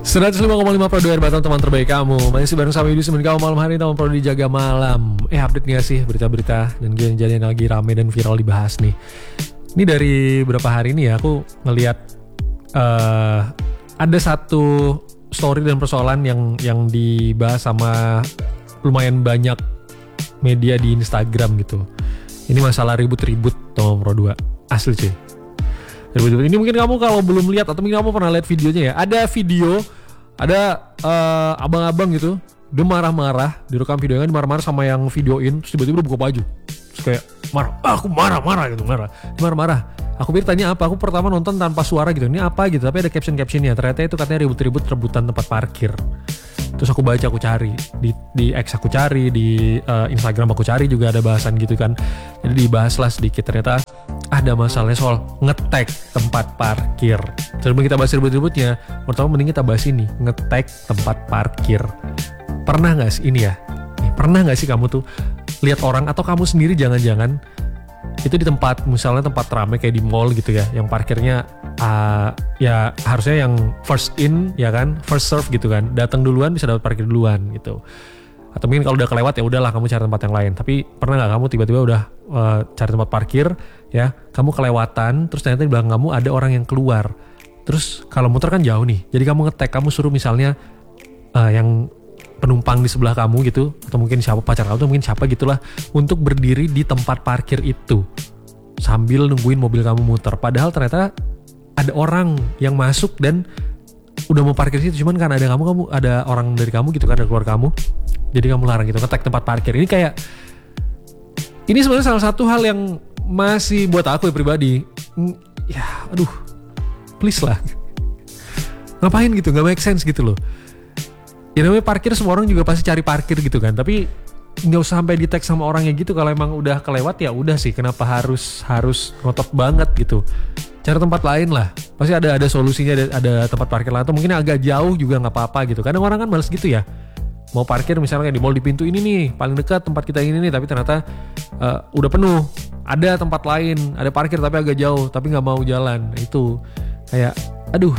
105,5 Pro 2 Batam, teman terbaik kamu. Masih bareng sama Yudi, teman kamu malam hari, teman Pro dijaga malam. Update gak sih berita-berita dan kejadian lagi rame dan viral dibahas nih. Ini dari beberapa hari ini ya, aku ngelihat ada satu story dan persoalan yang dibahas sama lumayan banyak media di Instagram gitu. Ini masalah ribut-ribut teman Pro 2. Asli cuy. Ini mungkin kamu kalau belum lihat atau mungkin kamu pernah lihat videonya ya. Ada video, ada abang-abang gitu, dia marah-marah, direkam videonya, dia marah-marah sama yang videoin, terus tiba-tiba buka baju. Terus kayak aku marah gitu, marah-marah. Aku pikir tanya apa, aku pertama nonton tanpa suara gitu, ini apa gitu, tapi ada caption-captionnya, ternyata itu katanya ribut-ribut rebutan tempat parkir. Terus aku baca, aku cari di X, aku cari di Instagram, aku cari juga ada bahasan gitu kan. Jadi dibahaslah sedikit, ternyata ada masalahnya soal nge-tag tempat parkir. Sebelum kita bahas ribut-ributnya, pertama mending kita bahas ini, nge-tag tempat parkir. Pernah gak sih ini ya? Pernah gak sih kamu tuh lihat orang atau kamu sendiri jangan-jangan itu di tempat, misalnya tempat ramai kayak di mall gitu ya, yang parkirnya ya harusnya yang first in ya kan, first serve gitu kan, datang duluan bisa dapat parkir duluan gitu. Atau mungkin kalau udah kelewat ya udahlah kamu cari tempat yang lain. Tapi pernah nggak kamu tiba-tiba udah cari tempat parkir ya, kamu kelewatan, terus ternyata di belakang kamu ada orang yang keluar. Terus kalau muter kan jauh nih, jadi kamu nge-tag, kamu suruh misalnya yang penumpang di sebelah kamu gitu, atau mungkin siapa pacar kamu, atau mungkin siapa gitulah, untuk berdiri di tempat parkir itu sambil nungguin mobil kamu muter. Padahal ternyata ada orang yang masuk dan udah mau parkir situ, cuman kan ada orang dari kamu gitu kan, ada keluar kamu, jadi kamu larang gitu, nge-tag tempat parkir. Ini kayak, ini sebenarnya salah satu hal yang masih buat aku ya pribadi, ya aduh, please lah, ngapain gitu, nggak make sense gitu loh. Ya namanya parkir, semua orang juga pasti cari parkir gitu kan, tapi nggak usah sampai di tag sama orangnya gitu. Kalau emang udah kelewat ya udah sih, kenapa harus ngotot banget gitu. Cari tempat lain lah, pasti ada solusinya, ada tempat parkir lain, atau mungkin agak jauh juga nggak apa-apa gitu. Kadang orang kan males gitu ya, mau parkir misalnya di mall, di pintu ini nih paling dekat tempat kita ini nih, tapi ternyata udah penuh. Ada tempat lain, ada parkir tapi agak jauh, tapi nggak mau jalan. Itu kayak aduh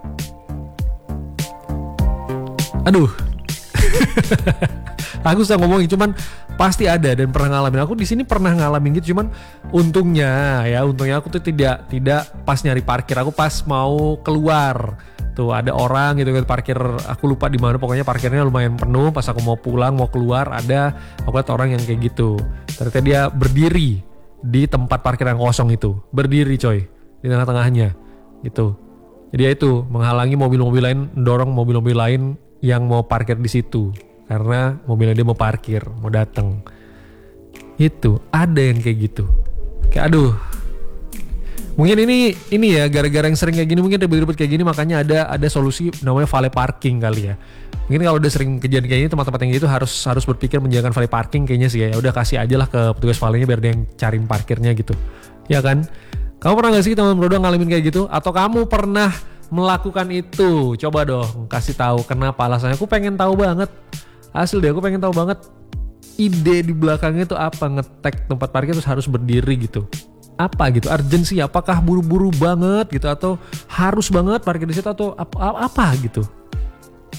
aku susah ngomongin, cuman pasti ada dan pernah ngalamin. Aku di sini pernah ngalamin gitu, cuman untungnya aku tuh tidak pas nyari parkir, aku pas mau keluar tuh ada orang gitu kan parkir, aku lupa di mana, pokoknya parkirnya lumayan penuh. Pas aku mau pulang mau keluar, aku lihat orang yang kayak gitu, ternyata dia berdiri di tempat parkir yang kosong itu, berdiri coy di tengah-tengahnya gitu. Jadi ya itu menghalangi mobil-mobil lain, dorong mobil-mobil lain yang mau parkir di situ karena mobilnya dia mau parkir, mau datang. Itu ada yang kayak gitu. Kayak aduh. Mungkin ini ya gara-gara yang sering kayak gini, mungkin ribut-ribut kayak gini, makanya ada solusi namanya valet parking kali ya. Mungkin kalau udah sering kejadian kayak gini, tempat-tempat yang gitu harus berpikir menjaga valet parking kayaknya sih ya. Udah kasih aja lah ke petugas valetnya biar dia yang cariin parkirnya gitu. Ya kan? Kamu pernah gak sih teman berdua ngalamin kayak gitu? Atau kamu pernah melakukan itu? Coba dong kasih tahu kenapa, alasannya. Aku pengen tahu banget. Asli deh, aku pengen tahu banget ide di belakangnya itu apa, nge-tag tempat parkir terus harus berdiri gitu. Apa gitu? Urgency, apakah buru-buru banget gitu, atau harus banget parkir di situ, atau apa gitu?